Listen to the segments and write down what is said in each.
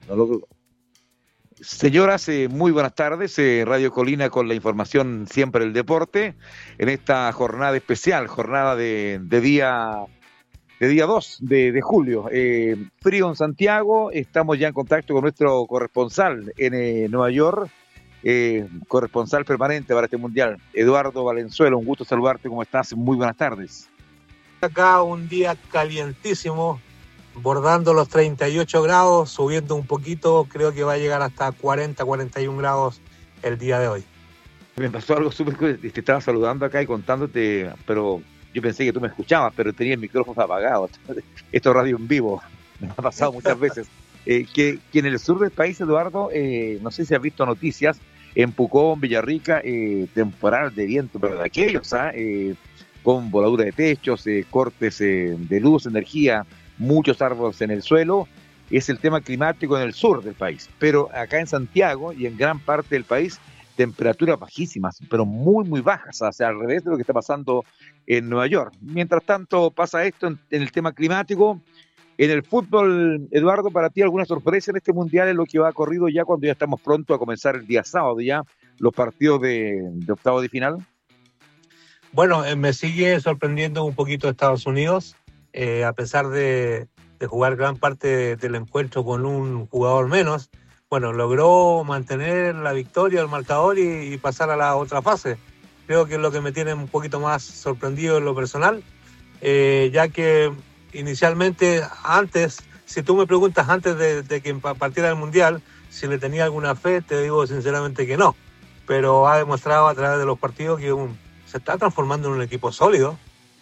No lo dudo. Señoras, muy buenas tardes. Radio Colina con la información siempre del deporte en esta jornada especial, jornada de día 2 de julio. Frío en Santiago, estamos ya en contacto con nuestro corresponsal en Nueva York, corresponsal permanente para este mundial, Eduardo Valenzuela. Un gusto saludarte, ¿cómo estás? Muy buenas tardes. Acá un día calientísimo, bordando los 38 grados, subiendo un poquito, creo que va a llegar hasta 40, 41 grados el día de hoy. Me pasó algo súper cool, te estaba saludando acá y contándote, pero yo pensé que tú me escuchabas, pero tenía el micrófono apagado. Esto es radio en vivo, me ha pasado muchas veces. Que en el sur del país, Eduardo, no sé si has visto noticias, en Pucón, Villarrica, temporal de viento, pero de aquellos, con voladura de techos, cortes de luz, energía, muchos árboles en el suelo. Es el tema climático en el sur del país, pero acá en Santiago y en gran parte del país, temperaturas bajísimas, pero muy, muy bajas, o sea, al revés de lo que está pasando en Nueva York. Mientras tanto pasa esto en el tema climático. En el fútbol, Eduardo, para ti alguna sorpresa en este mundial en lo que va corrido ya cuando ya estamos pronto a comenzar el día sábado ya los partidos de octavo de final? Bueno, me sigue sorprendiendo un poquito Estados Unidos, a pesar de jugar gran parte del encuentro con un jugador menos. Bueno, logró mantener la victoria, el marcador y pasar a la otra fase. Creo que es lo que me tiene un poquito más sorprendido en lo personal, ya que inicialmente, si tú me preguntas antes de que partiera el Mundial, si le tenía alguna fe, te digo sinceramente que no. Pero ha demostrado a través de los partidos que se está transformando en un equipo sólido.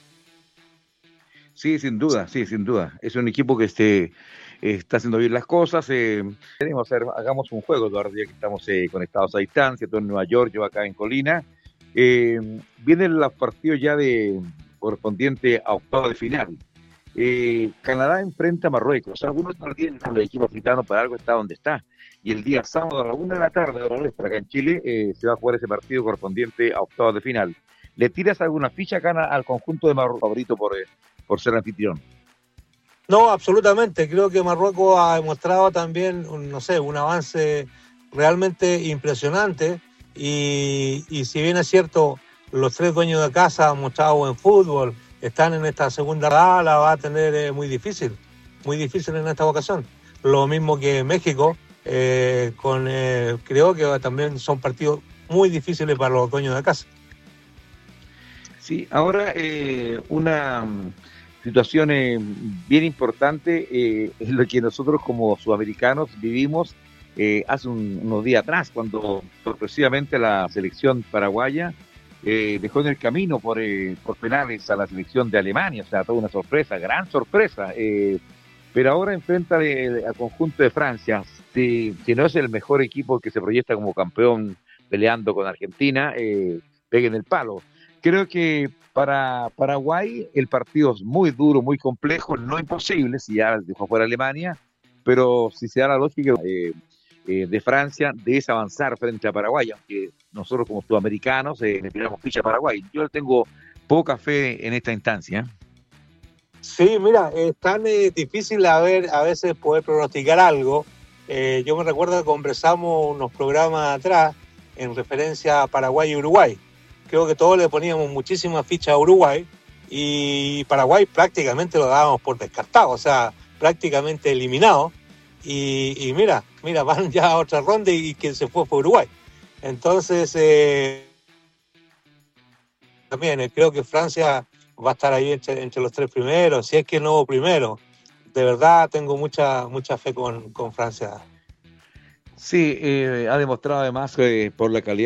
Sí, sin duda, sí, sin duda. Es un equipo que está haciendo bien las cosas. Hagamos un juego, Eduardo, ya que estamos conectados a distancia, tú en Nueva York, yo acá en Colina. Vienen los partidos ya correspondiente a octavo de final. Canadá enfrenta a Marruecos. Algunos no tienen con el equipo africano, para algo está donde está. Y el día sábado a la 1 de la tarde, hora nuestra, acá en Chile, se va a jugar ese partido correspondiente a octavos de final. ¿Le tiras alguna ficha acá al conjunto de Marruecos favorito por ser anfitrión? No, absolutamente. Creo que Marruecos ha demostrado también, no sé, un avance realmente impresionante. Y si bien es cierto, los tres dueños de casa han mostrado buen fútbol, están en esta segunda ronda, la va a tener muy difícil en esta ocasión. Lo mismo que México, creo que también son partidos muy difíciles para los dueños de casa. Sí, ahora una situación bien importante es lo que nosotros como sudamericanos vivimos hace unos días atrás, cuando sorpresivamente la selección paraguaya dejó en el camino por penales a la selección de Alemania, o sea, toda una sorpresa, gran sorpresa, pero ahora enfrenta al conjunto de Francia, si no es el mejor equipo que se proyecta como campeón peleando con Argentina, peguen el palo. Creo que para Paraguay el partido es muy duro, muy complejo, no imposible, si ya dejó fuera Alemania, pero si se da la lógica de Francia, de avanzar frente a Paraguay, aunque nosotros como sudamericanos le tiramos ficha a Paraguay. Yo tengo poca fe en esta instancia. Sí, mira, es tan difícil a veces poder pronosticar algo. Yo me recuerdo que conversamos unos programas atrás en referencia a Paraguay y Uruguay. Creo que todos le poníamos muchísimas fichas a Uruguay y Paraguay prácticamente lo dábamos por descartado, o sea, prácticamente eliminado. Y mira, van ya a otra ronda y quien se fue Uruguay. Entonces, también creo que Francia va a estar ahí entre los tres primeros, si es que no primero. De verdad tengo mucha fe con Francia. Sí, ha demostrado además por la calidad